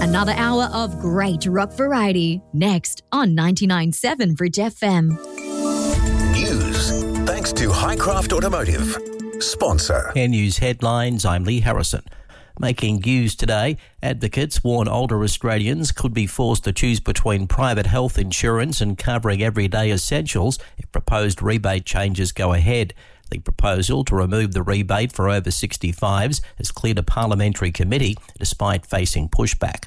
Another hour of great rock variety. Next on 99.7 Bridge FM. News. Thanks to Highcraft Automotive. Sponsor. Air News headlines, I'm Lee Harrison. Making news today, advocates warn older Australians could be forced to choose between private health insurance and covering everyday essentials if proposed rebate changes go ahead. The proposal to remove the rebate for over 65s has cleared a parliamentary committee despite facing pushback.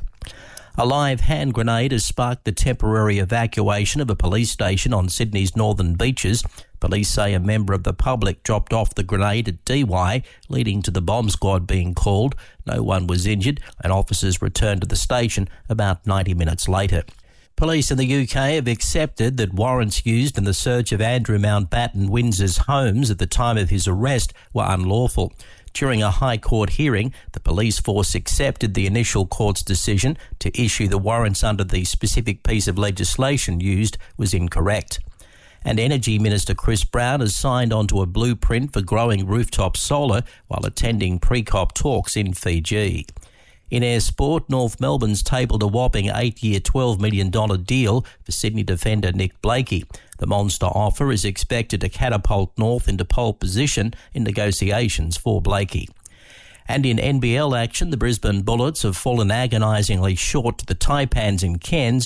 A live hand grenade has sparked the temporary evacuation of a police station on Sydney's northern beaches. Police say a member of the public dropped off the grenade at DY, leading to the bomb squad being called. No one was injured, and officers returned to the station about 90 minutes later. Police in the UK have accepted that warrants used in the search of Andrew Mountbatten Windsor's homes at the time of his arrest were unlawful. During a High Court hearing, the police force accepted the initial court's decision to issue the warrants under the specific piece of legislation used was incorrect. And Energy Minister Chris Brown has signed onto a blueprint for growing rooftop solar while attending pre-COP talks in Fiji. In air sport, North Melbourne's tabled a whopping 8-year $12 million deal for Sydney defender Nick Blakey. The monster offer is expected to catapult North into pole position in negotiations for Blakey. And in NBL action, the Brisbane Bullets have fallen agonisingly short to the Taipans in Cairns,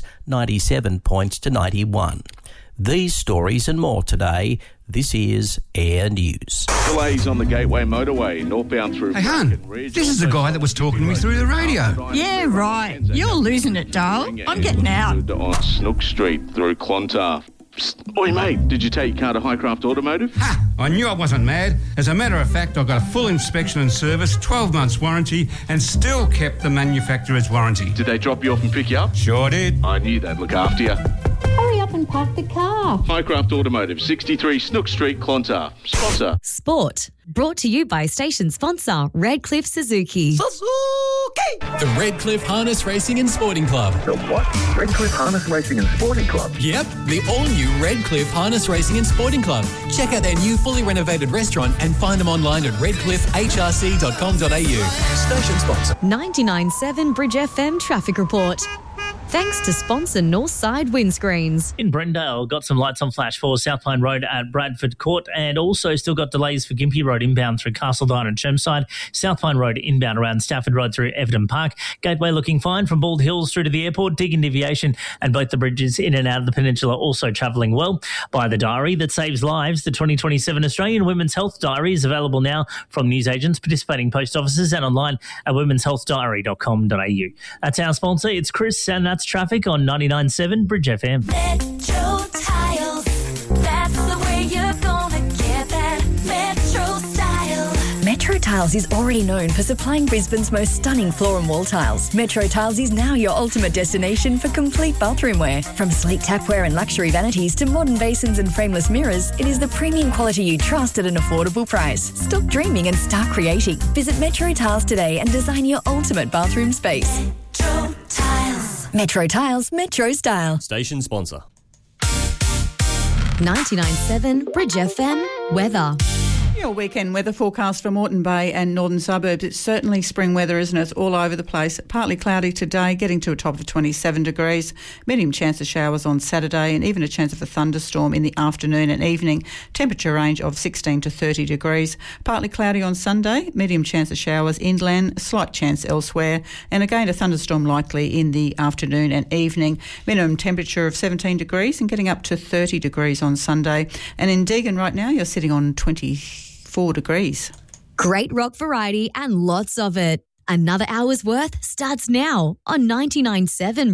97 points to 91. These stories and more today. This is Air News. Delays on the Gateway Motorway, northbound through... Hey, Hun, this is the guy that was talking to me through the radio. Yeah, right. You're losing it, Dale. I'm getting out. On Snook Street through Clontarf. Psst. Oi, mate, did you take your car to Highcraft Automotive? Ha! I knew I wasn't mad. As a matter of fact, I got a full inspection and service, 12 months warranty, and still kept the manufacturer's warranty. Did they drop you off and pick you up? Sure did. I knew they'd look after you. Hurry up and park the car. Highcraft Automotive, 63 Snook Street, Clontarf. Sponsor. Sport. Brought to you by station sponsor Redcliffe Suzuki. The Redcliffe Harness Racing and Sporting Club. The what? Redcliffe Harness Racing and Sporting Club? Yep, the all-new Redcliffe Harness Racing and Sporting Club. Check out their new fully renovated restaurant and find them online at redcliffehrc.com.au. Station sponsor. 99.7 Bridge FM traffic report. Thanks to sponsor Northside Windscreens. In Brendale, got some lights on flash for South Pine Road at Bradford Court, and also still got delays for Gympie Road inbound through Castledine and Chermside, South Pine Road inbound around Stafford Road through Everton Park, Gateway looking fine from Bald Hills through to the airport, Deakin Deviation, and both the bridges in and out of the peninsula also travelling well. Buy the diary that saves lives. The 2027 Australian Women's Health Diary is available now from newsagents, participating post offices, and online at womenshealthdiary.com.au. That's our sponsor. It's Chris, and that's traffic on 99.7 Bridge FM. Metro Tiles, that's the way you're gonna get that Metro style. Metro Tiles is already known for supplying Brisbane's most stunning floor and wall tiles. Metro Tiles is now your ultimate destination for complete bathroom wear. From sleek tapware and luxury vanities to modern basins and frameless mirrors, it is the premium quality you trust at an affordable price. Stop dreaming and start creating. Visit Metro Tiles today and design your ultimate bathroom space. Metro Tiles. Metro Tiles, Metro Style. Station sponsor. 99.7 Bridge FM weather. Your weekend weather forecast for Moreton Bay and northern suburbs. It's certainly spring weather, isn't it? It's all over the place. Partly cloudy today, getting to a top of 27 degrees. Medium chance of showers on Saturday and even a chance of a thunderstorm in the afternoon and evening. Temperature range of 16 to 30 degrees. Partly cloudy on Sunday. Medium chance of showers inland, slight chance elsewhere. And again, a thunderstorm likely in the afternoon and evening. Minimum temperature of 17 degrees and getting up to 30 degrees on Sunday. And in Deagon right now, you're sitting on 24 degrees. Great rock variety and lots of it. Another hour's worth starts now on 99.7